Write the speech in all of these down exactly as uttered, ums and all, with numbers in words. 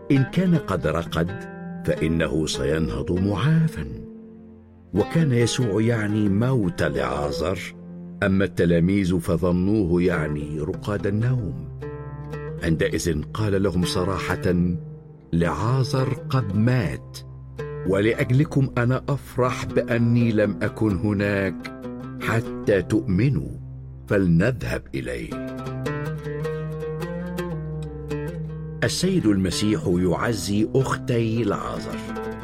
إن كان قد رقد فإنه سينهض معافا. وكان يسوع يعني موت لعازر، أما التلاميذ فظنوه يعني رقاد النوم. عندئذ قال لهم صراحة: لعازر قد مات، ولأجلكم أنا أفرح بأني لم أكن هناك حتى تؤمنوا، فلنذهب إليه. السيد المسيح يعزي أختي لعازر.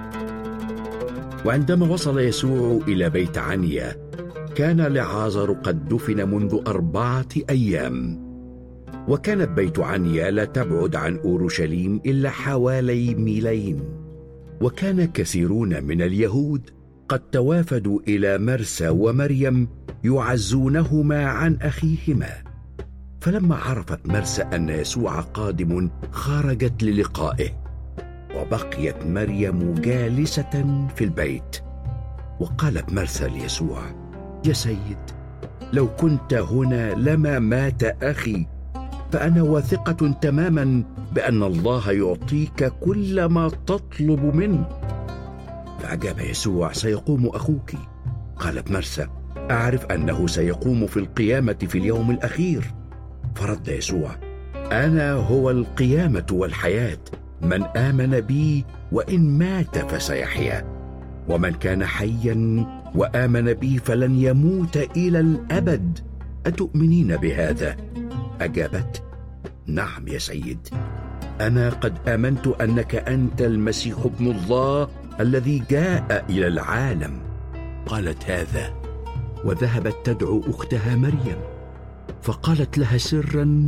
وعندما وصل يسوع إلى بيت عنيا كان لعازر قد دفن منذ أربعة أيام، وكانت بيت عنيا لا تبعد عن أورشليم إلا حوالي ميلين. وكان كثيرون من اليهود قد توافدوا إلى مرسى ومريم يعزونهما عن أخيهما. فلما عرفت مرسى أن يسوع قادم خرجت للقائه، وبقيت مريم جالسة في البيت. وقالت مرسى ليسوع: يا سيد، لو كنت هنا لما مات أخي، فأنا واثقة تماما بأن الله يعطيك كل ما تطلب منه. فأجاب يسوع: سيقوم أخوك. قالت مرسى: أعرف أنه سيقوم في القيامة في اليوم الأخير. فرد يسوع: أنا هو القيامة والحياة، من آمن بي وإن مات فسيحيا، ومن كان حيا وآمن بي فلن يموت إلى الأبد. أتؤمنين بهذا؟ أجابت: نعم يا سيد، أنا قد آمنت أنك أنت المسيح ابن الله الذي جاء إلى العالم. قالت هذا وذهبت تدعو أختها مريم، فقالت لها سرا: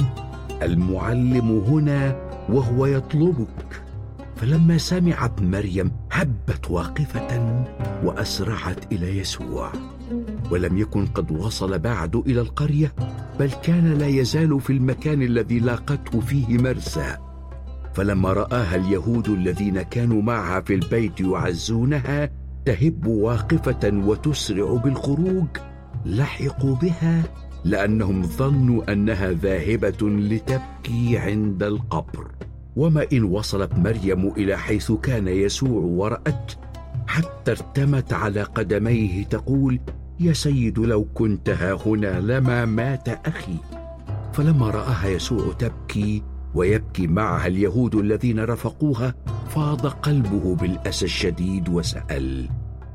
المعلم هنا وهو يطلبك. فلما سمعت مريم هبت واقفة وأسرعت إلى يسوع. ولم يكن قد وصل بعد إلى القرية، بل كان لا يزال في المكان الذي لاقته فيه مرسى. فلما رآها اليهود الذين كانوا معها في البيت يعزونها تهب واقفة وتسرع بالخروج، لحقوا بها لأنهم ظنوا أنها ذاهبة لتبكي عند القبر. وما إن وصلت مريم إلى حيث كان يسوع ورأت، حتى ارتمت على قدميه تقول: يا سيد، لو كنت ها هنا لما مات أخي. فلما رآها يسوع تبكي ويبكي معها اليهود الذين رافقوها، فاض قلبه بالأسى الشديد وسأل: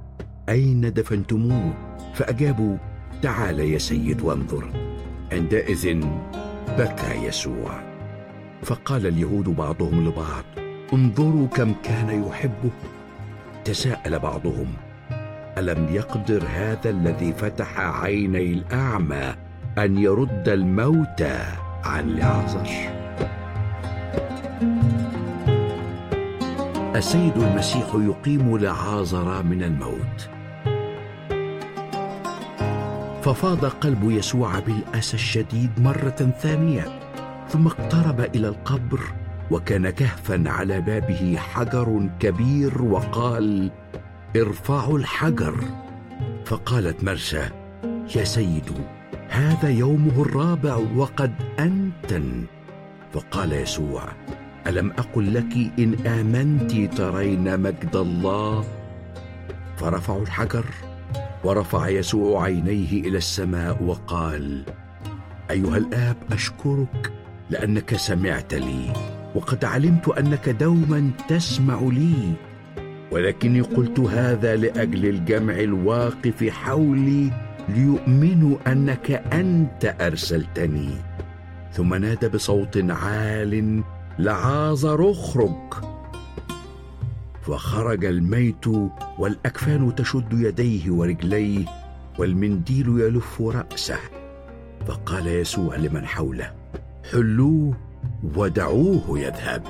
أين دفنتموه؟ فأجابوا: تعال يا سيد وانظر. عندئذ بكى يسوع. فقال اليهود بعضهم لبعض: انظروا كم كان يحبه. تساءل بعضهم: ألم يقدر هذا الذي فتح عيني الأعمى أن يرد الموتى عن لعازر؟ السيد المسيح يقيم لعازر من الموت. ففاض قلب يسوع بالأسى الشديد مرة ثانية، ثم اقترب إلى القبر، وكان كهفا على بابه حجر كبير، وقال: ارفعوا الحجر. فقالت مرسى: يا سيد، هذا يومه الرابع وقد أنتن. فقال يسوع: ألم أقل لك إن آمنت ترين مجد الله؟ فرفعوا الحجر. ورفع يسوع عينيه إلى السماء وقال: أيها الآب، أشكرك لأنك سمعت لي، وقد علمت أنك دوما تسمع لي، ولكني قلت هذا لأجل الجمع الواقف حولي ليؤمنوا أنك أنت أرسلتني. ثم نادى بصوت عال: لعازر اخرج. فخرج الميت، والأكفان تشد يديه ورجليه، والمنديل يلف رأسه. فقال يسوع لمن حوله: حلوه ودعوه يذهب.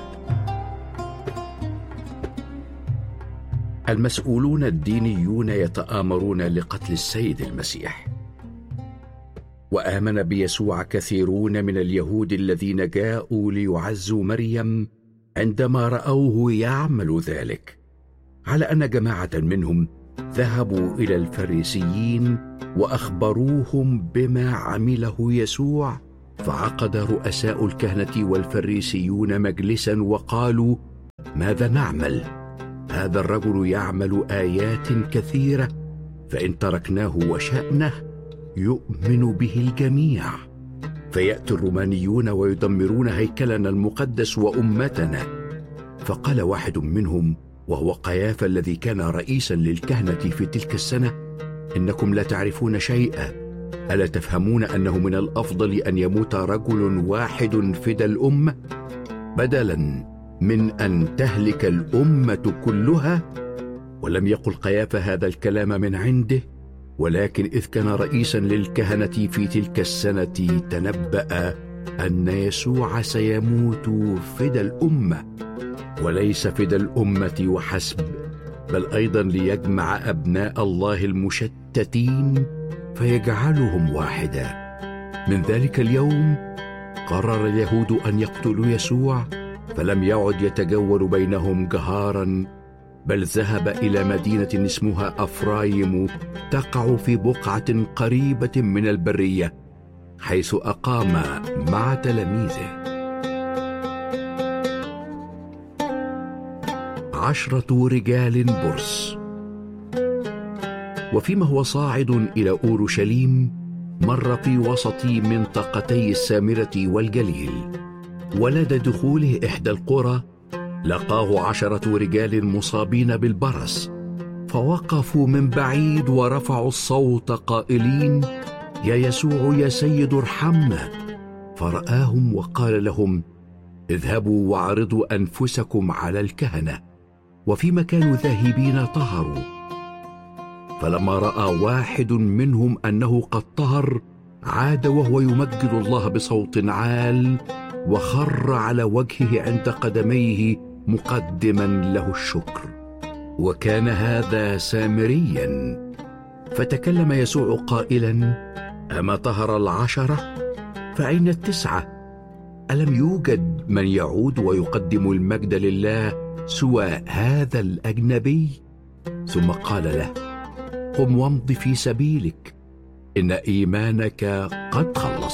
المسؤولون الدينيون يتآمرون لقتل السيد المسيح. وآمن بيسوع كثيرون من اليهود الذين جاءوا ليعزوا مريم عندما رأوه يعمل ذلك، على أن جماعة منهم ذهبوا إلى الفريسيين وأخبروهم بما عمله يسوع. فعقد رؤساء الكهنة والفريسيون مجلسا وقالوا: ماذا نعمل؟ هذا الرجل يعمل آيات كثيرة، فإن تركناه وشأنه يؤمن به الجميع. فيأتي الرومانيون ويدمرون هيكلنا المقدس وأمتنا. فقال واحد منهم وهو قيافة الذي كان رئيسا للكهنة في تلك السنة: إنكم لا تعرفون شيئا. ألا تفهمون أنه من الأفضل أن يموت رجل واحد فدى الأمة بدلا من أن تهلك الأمة كلها؟ ولم يقل قيافة هذا الكلام من عنده، ولكن إذ كان رئيسا للكهنة في تلك السنة تنبأ أن يسوع سيموت فدى الأمة، وليس فدى الأمة وحسب، بل أيضا ليجمع أبناء الله المشتتين فيجعلهم واحدا. من ذلك اليوم قرر اليهود أن يقتلوا يسوع، فلم يعد يتجول بينهم جهارا، بل ذهب إلى مدينة اسمها أفرايم تقع في بقعة قريبة من البرية، حيث أقام مع تلاميذه. عشرة رجال برص. وفيما هو صاعد إلى أورشليم مر في وسط منطقتي السامرة والجليل، ولدى دخوله إحدى القرى لقاه عشرة رجال مصابين بالبرص، فوقفوا من بعيد ورفعوا الصوت قائلين: يا يسوع يا سيد ارحمنا. فرآهم وقال لهم: اذهبوا وعرضوا أنفسكم على الكهنة. وفيما كانوا ذاهبين طهروا. فلما رأى واحد منهم أنه قد طهر عاد وهو يمجد الله بصوت عال، وخر على وجهه عند قدميه مقدما له الشكر، وكان هذا سامريا. فتكلم يسوع قائلا: أما طهر العشرة؟ فأين التسعة؟ ألم يوجد من يعود ويقدم المجد لله سوى هذا الأجنبي؟ ثم قال له: قم وامض في سبيلك، إن إيمانك قد خلص.